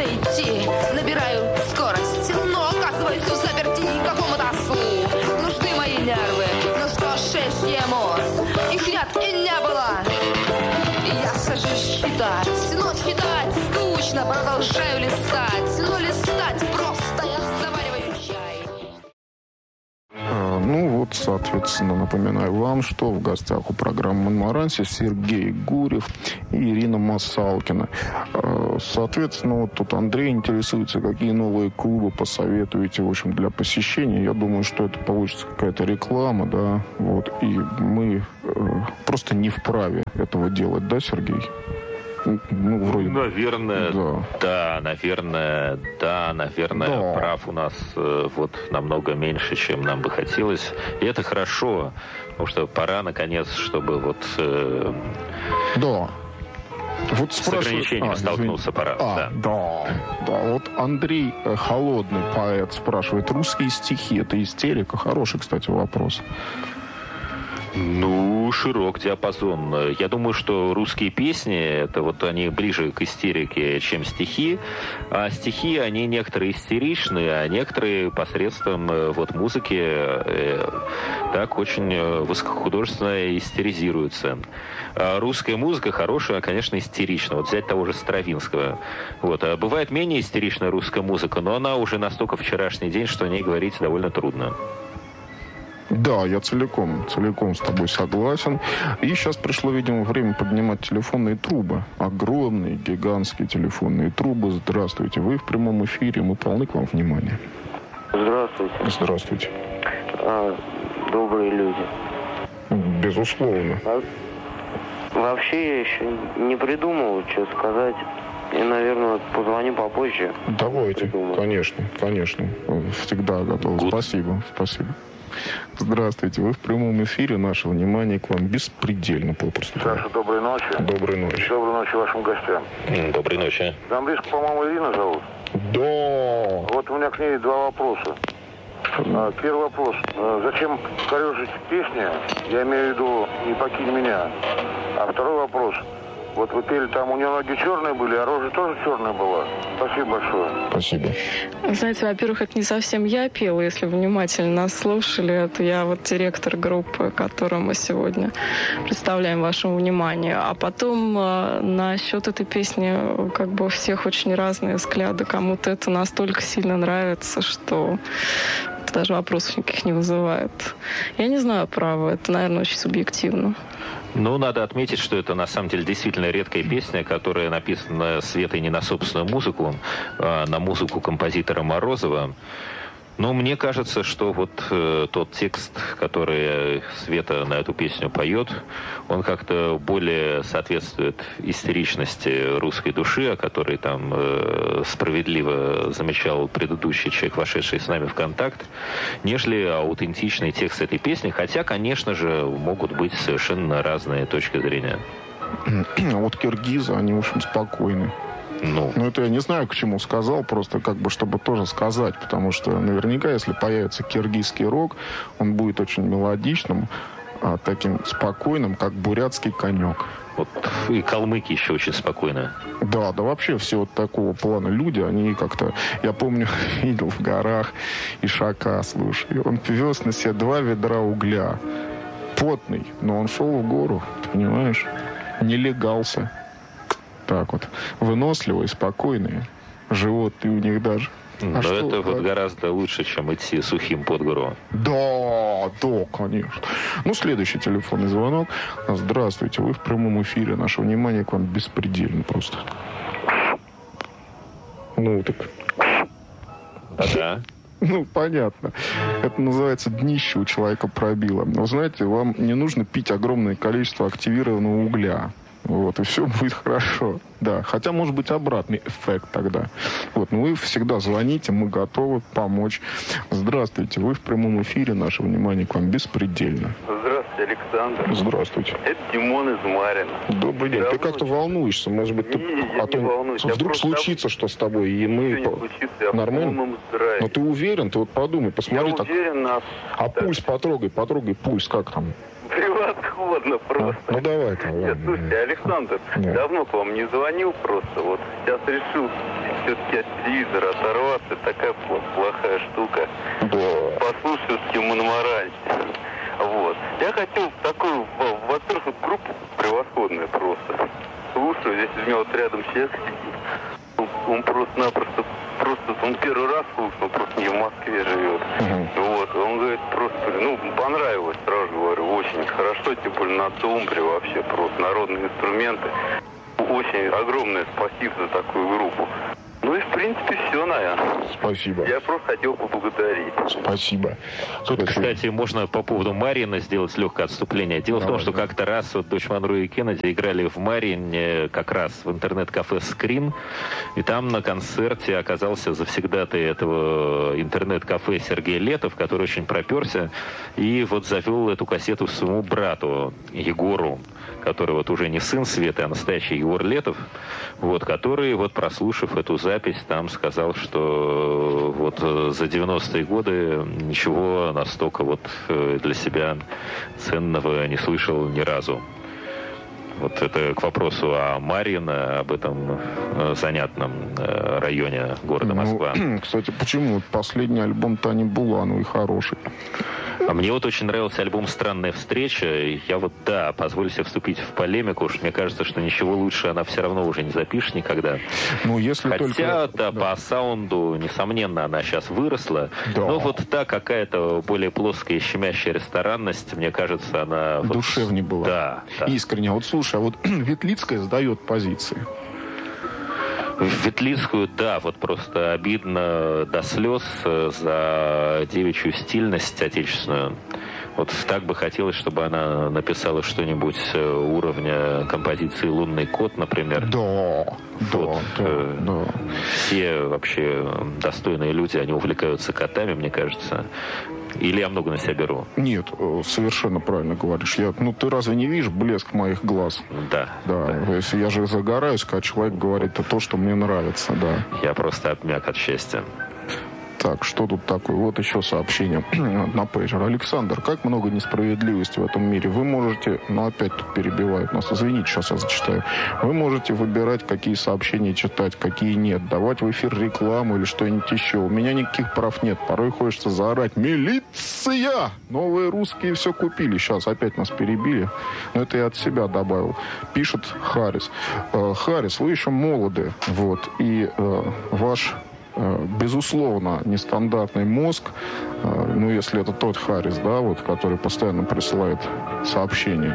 хочется идти. Набираю скорость, но оказываюсь в заперти какому-то ослу. Нужны мои нервы, ну что ж, 6 ему. Их нет и не было. Я сажусь считать, но читать скучно. Продолжаю листать, но листать просто я завариваю чай. Ну вот, соответственно, напоминаю вам, что в гостях у программы «Монмаранси» Сергей Гурьев и Ирина Масалкина. Соответственно, вот тут Андрей интересуется, какие новые клубы посоветуете, в общем, для посещения. Я думаю, что это получится какая-то реклама, да, вот, и мы просто не вправе этого делать, да, Сергей? Ну, вроде... Наверное, да. Прав у нас вот намного меньше, чем нам бы хотелось. И это хорошо, потому что пора, наконец, чтобы вот... Да. Вот с ограничением столкнулся, пора. Да. Вот Андрей Холодный, поэт, спрашивает, русские стихи — это истерика? Хороший, кстати, вопрос. Ну, широк диапазон. Я думаю, что русские песни, это вот они ближе к истерике, чем стихи. А стихи, они некоторые истеричные, а некоторые посредством вот музыки так очень высокохудожественно истеризируются. А русская музыка хорошая, конечно, истерична. Вот взять того же Стравинского. Вот. А бывает менее истеричная русская музыка, но она уже настолько вчерашний день, что о ней говорить довольно трудно. Да, я целиком с тобой согласен. И сейчас пришло, видимо, время поднимать телефонные трубы. Огромные, гигантские телефонные трубы. Здравствуйте, вы в прямом эфире, мы полны к вам внимания. Здравствуйте. Здравствуйте. Добрые люди. Безусловно. Вообще я еще не придумал, что сказать. И, наверное, позвоню попозже. Давайте, конечно. Всегда готов. Спасибо. Здравствуйте, вы в прямом эфире. Наше внимание к вам беспредельно попросту. Саша, доброй ночи. Доброй ночи. Доброй ночи вашим гостям. Доброй ночи. Замбишку, по-моему, Ирина зовут? Да. Вот у меня к ней 2 вопроса. Первый вопрос. Зачем корежить песни? Я имею в виду «Не покинь меня». А второй вопрос. Вот вы пели, там у нее ноги черные были, а рожа тоже черная была. Спасибо большое. Спасибо. Знаете, во-первых, это не совсем я пела. Если вы внимательно нас слушали, это я вот директор группы, которую мы сегодня представляем вашему вниманию. А потом насчет этой песни как бы у всех очень разные взгляды. Кому-то это настолько сильно нравится, что это даже вопросов никаких не вызывает. Я не знаю, право. Это, наверное, очень субъективно. Ну, надо отметить, что это на самом деле действительно редкая песня, которая написана Светой не на собственную музыку, а на музыку композитора Морозова. Но мне кажется, что вот тот текст, который Света на эту песню поет, он как-то более соответствует истеричности русской души, о которой там справедливо замечал предыдущий человек, вошедший с нами в контакт, нежели аутентичный текст этой песни. Хотя, конечно же, могут быть совершенно разные точки зрения. Вот киргизы, они, в общем, спокойны. Ну, это я не знаю, к чему сказал, просто как бы, чтобы тоже сказать, потому что наверняка, если появится киргизский рок, он будет очень мелодичным, таким спокойным, как бурятский конек. Вот, и калмыки еще очень спокойно. Да, вообще все вот такого плана люди, они как-то, я помню, видел в горах Ишака, слушай, он вез на себе 2 ведра угля, потный, но он шел в гору, ты понимаешь, не легался. Так вот, выносливые, спокойные, животные у них даже. Но это вот гораздо лучше, чем идти сухим под гору. Да, конечно. Ну, следующий телефонный звонок. Здравствуйте, вы в прямом эфире. Наше внимание к вам беспредельно просто. Ну, так... Ага. Ну, понятно. Это называется днище у человека пробило. Но, знаете, вам не нужно пить огромное количество активированного угля. Вот, и все будет хорошо. Да, хотя может быть обратный эффект тогда. Вот, но вы всегда звоните, мы готовы помочь. Здравствуйте, вы в прямом эфире, наше внимание к вам беспредельно. Здравствуйте, Александр. Здравствуйте. Это Димон из Марина. Добрый день. Ты как-то волнуешься, может быть, я не волнуюсь. Вдруг случится что с тобой, и мы... Нормально? Но ты уверен? Ты вот подумай, посмотри. Я уверен. А пульс потрогай пульс, как там? Превосходно просто. Ну давай там. Нет, слушайте, Александр, давно к вам не звонил просто. Вот сейчас решил все-таки от телевизора оторваться, такая плохая штука. Послушать все-таки Монмаранси. Вот. Я хотел такую, во-первых, группу превосходная просто. Слушаю, здесь у меня вот рядом человек сидит. Он просто-напросто, он первый раз слушал, просто не в Москве живет. Вот, он говорит, просто, понравилось, сразу говорю, очень хорошо, тем более на тумбре вообще, просто народные инструменты. Очень огромное спасибо за такую группу. Ну и, в принципе, все, наверное. Спасибо. Я просто хотел поблагодарить. Спасибо. Тут, кстати, можно по поводу Марьина сделать легкое отступление. Дело в том, что как-то раз вот дочь Монро и Кеннеди играли в Марьине как раз в интернет-кафе «Скрин», и там на концерте оказался завсегдатай этого интернет-кафе Сергей Летов, который очень проперся, и вот завел эту кассету своему брату Егору, который вот уже не сын Светы, а настоящий Егор Летов, вот, который, вот, прослушав эту запись, там сказал, что вот за 90-е годы ничего настолько вот для себя ценного не слышал ни разу. Вот это к вопросу о Марьино, об этом занятном районе города Москва. Кстати, почему последний альбом Тани Булановой хороший? А мне вот очень нравился альбом «Странная встреча». Я вот, да, позволю себе вступить в полемику, уж мне кажется, что ничего лучше она все равно уже не запишет никогда. Ну, если хотя, только... да, по саунду, несомненно, она сейчас выросла. Да. Но вот та какая-то более плоская и щемящая ресторанность, мне кажется, она... Душевнее была. Да, да. Искренне. Вот слушай, а вот Ветлицкая сдает позиции. Ветлицкую, да, вот просто обидно до слез за девичью стильность отечественную. Вот так бы хотелось, чтобы она написала что-нибудь уровня композиции «Лунный кот», например. Да, вот, да. Все вообще достойные люди, они увлекаются котами, мне кажется. Или я много на себя беру? Нет, совершенно правильно говоришь. Ты разве не видишь блеск моих глаз? Да. То есть я же загораюсь, когда человек говорит то, что мне нравится, да. Я просто обмяк от счастья. Так, что тут такое? Вот еще сообщение на пейджер. Александр, как много несправедливости в этом мире. Вы можете, опять тут перебивают нас, извините, сейчас я зачитаю. Вы можете выбирать, какие сообщения читать, какие нет, давать в эфир рекламу или что-нибудь еще. У меня никаких прав нет. Порой хочется заорать: милиция! Новые русские все купили. Сейчас опять нас перебили. Но это я от себя добавил. Пишет Харрис. Харрис, вы еще молоды. Вот. И ваш... безусловно, нестандартный мозг, если это тот Харрис, который постоянно присылает сообщения,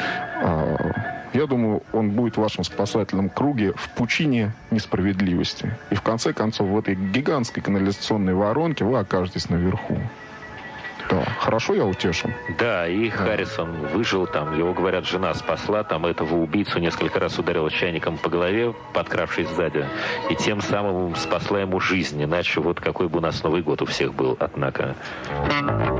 я думаю, он будет в вашем спасательном круге в пучине несправедливости. И в конце концов, в этой гигантской канализационной воронке вы окажетесь наверху. Да, хорошо я утешен. Да, и Харрисон выжил, там, его, говорят, жена спасла, там, этого убийцу несколько раз ударила чайником по голове, подкравшись сзади, и тем самым спасла ему жизнь, иначе вот какой бы у нас Новый год у всех был, однако.